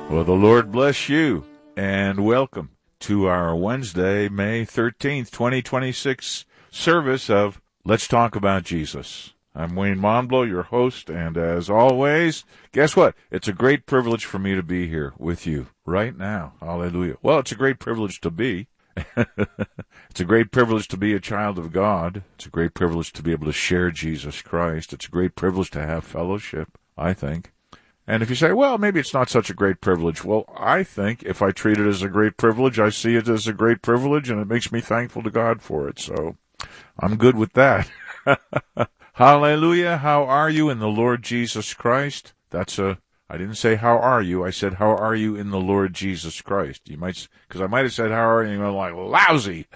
Well, the Lord bless you, and welcome to our Wednesday, May 13th, 2026 service of Let's Talk About Jesus. I'm Wayne Monblow, your host, and as always, guess what? It's a great privilege for me to be here with you right now. Hallelujah. Well, it's a great privilege to be. It's a great privilege to be a child of God. It's a great privilege to be able to share Jesus Christ. It's a great privilege to have fellowship, I think. And if you say, well, maybe it's not such a great privilege. Well, I think if I treat it as a great privilege, I see it as a great privilege, and it makes me thankful to God for it. So I'm good with that. Hallelujah. How are you in the Lord Jesus Christ? I didn't say how are you. I said, how are you in the Lord Jesus Christ? You might, because I might have said, how are you? And you're like, lousy.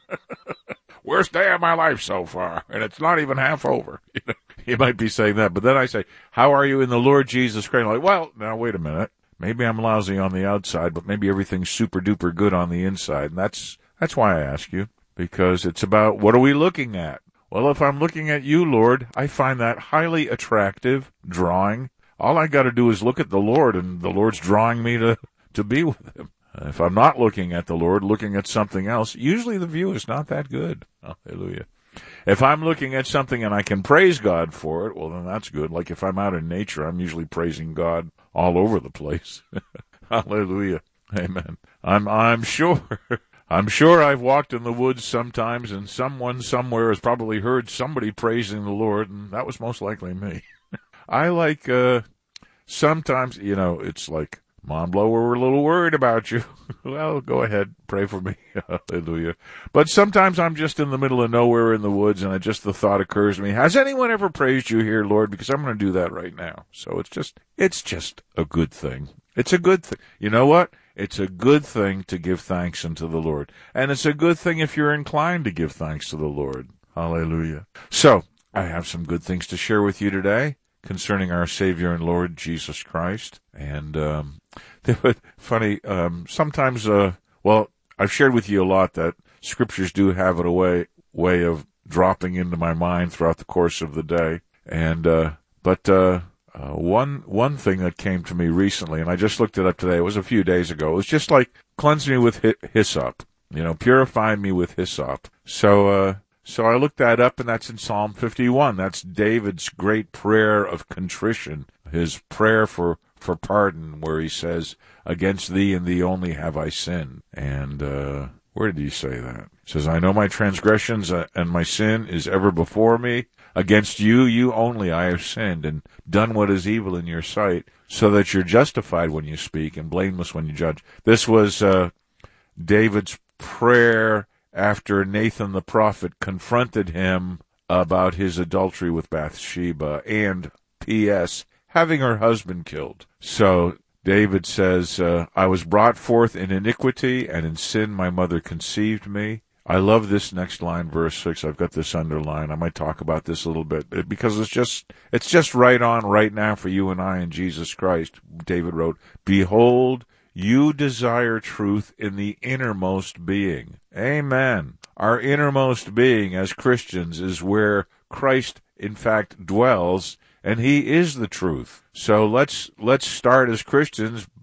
Worst day of my life so far. And it's not even half over. You might be saying that. But then I say, how are you in the Lord Jesus Christ? I'm like, well, now wait a minute. Maybe I'm lousy on the outside, but maybe everything's super duper good on the inside. And that's why I ask you, because it's about what are we looking at? Well, if I'm looking at you, Lord, I find that highly attractive, drawing. All I got to do is look at the Lord, and the Lord's drawing me to be with him. If I'm not looking at the Lord, looking at something else, usually the view is not that good. Hallelujah. If I'm looking at something and I can praise God for it, well, then that's good. Like if I'm out in nature, I'm usually praising God all over the place. Hallelujah. Amen. I'm sure. I'm sure I've walked in the woods sometimes, and someone somewhere has probably heard somebody praising the Lord, and that was most likely me. I like, sometimes, it's like, Monblow, we're a little worried about you. Well, go ahead, pray for me. Hallelujah. But sometimes I'm just in the middle of nowhere in the woods, and the thought occurs to me, has anyone ever praised you here, Lord? Because I'm going to do that right now. So it's just a good thing. It's a good thing. You know what? It's a good thing to give thanks unto the Lord. And it's a good thing if you're inclined to give thanks to the Lord. Hallelujah. So, I have some good things to share with you today concerning our Savior and Lord Jesus Christ. And they were funny. Sometimes, I've shared with you a lot that scriptures do have a way of dropping into my mind throughout the course of the day. And one thing that came to me recently, and I just looked it up today. It was a few days ago. It was just like cleanse me with hyssop. Purify me with hyssop. So I looked that up, and that's in Psalm 51. That's David's great prayer of contrition, his prayer for pardon, where he says, against thee and thee only have I sinned. And where did he say that? He says, I know my transgressions and my sin is ever before me. Against you only I have sinned and done what is evil in your sight, so that you're justified when you speak and blameless when you judge. This was David's prayer after Nathan the prophet confronted him about his adultery with Bathsheba and, P.S., having her husband killed. So David says, I was brought forth in iniquity, and in sin my mother conceived me. I love this next line, verse 6. I've got this underlined. I might talk about this a little bit because it's just right on right now for you and I in Jesus Christ. David wrote, behold, you desire truth in the innermost being. Amen. Our innermost being as Christians is where Christ, in fact, dwells, and he is the truth. So let's start as Christians